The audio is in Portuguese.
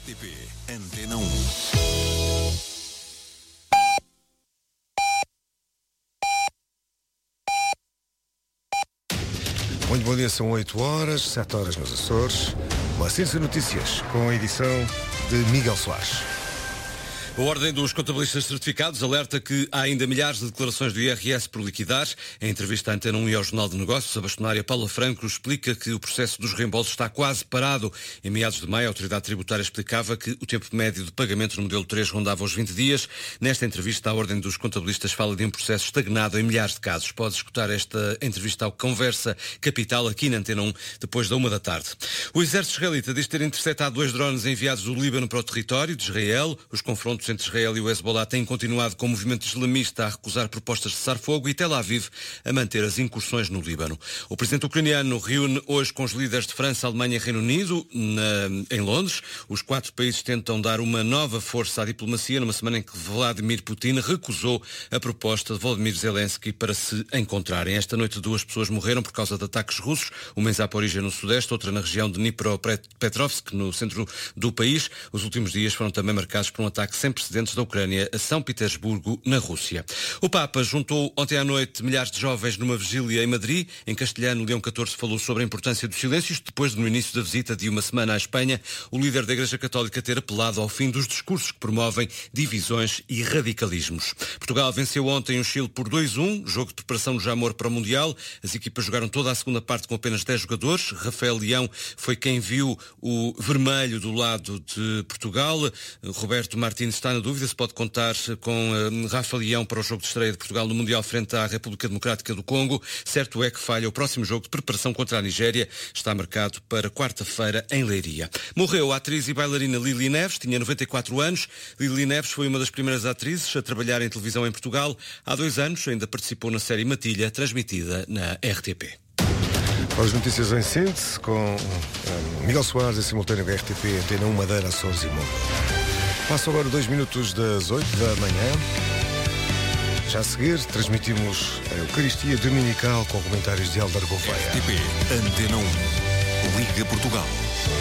RTP Antena 1. Muito bom dia, são 8 horas, 7 horas nos Açores. Uma Ciência Notícias, com a edição de Miguel Soares. A Ordem dos Contabilistas Certificados alerta que há ainda milhares de declarações do IRS por liquidar. Em entrevista à Antena 1 e ao Jornal de Negócios, a bastonária Paula Franco explica que o processo dos reembolsos está quase parado. Em meados de maio, a Autoridade Tributária explicava que o tempo médio de pagamento no modelo 3 rondava os 20 dias. Nesta entrevista, a Ordem dos Contabilistas fala de um processo estagnado em milhares de casos. Pode escutar esta entrevista ao Conversa Capital aqui na Antena 1, depois da 1 da tarde. O exército israelita diz ter interceptado 2 drones enviados do Líbano para o território de Israel. Os confrontos entre Israel e o Hezbollah têm continuado com o movimento islamista a recusar propostas de cessar-fogo e Tel Aviv a manter as incursões no Líbano. O presidente ucraniano reúne hoje com os líderes de França, Alemanha e Reino Unido em Londres. Os 4 países tentam dar uma nova força à diplomacia numa semana em que Vladimir Putin recusou a proposta de Volodymyr Zelensky para se encontrarem. Esta noite 2 pessoas morreram por causa de ataques russos, uma em Zaporizhia no sudeste, outra na região de Dnipropetrovsk, no centro do país. Os últimos dias foram também marcados por um ataque sem precedentes da Ucrânia a São Petersburgo, na Rússia. O Papa juntou ontem à noite milhares de jovens numa vigília em Madrid. Em castelhano, Leão XIV falou sobre a importância dos silêncios, depois de, no início da visita de uma semana à Espanha, o líder da Igreja Católica ter apelado ao fim dos discursos que promovem divisões e radicalismos. Portugal venceu ontem o Chile por 2-1, jogo de preparação no Jamor para o Mundial. As equipas jogaram toda a segunda parte com apenas 10 jogadores. Rafael Leão foi quem viu o vermelho do lado de Portugal. Roberto Martins está na dúvida se pode contar com Rafa Leão para o jogo de estreia de Portugal no Mundial frente à República Democrática do Congo. Certo é que falha o próximo jogo de preparação contra a Nigéria. Está marcado para quarta-feira em Leiria. Morreu a atriz e bailarina Lili Neves, tinha 94 anos. Lili Neves foi uma das primeiras atrizes a trabalhar em televisão em Portugal. Há 2 anos ainda participou na série Matilha, transmitida na RTP. As notícias em síntese com Miguel Soares, em simultâneo com a RTP, Antena 1, Madeira, Açores e Monte. Passam agora 2 minutos das 8 da manhã. Já a seguir, transmitimos a Eucaristia Dominical com comentários de Hélder Gouveia. RTP Antena 1. Liga Portugal.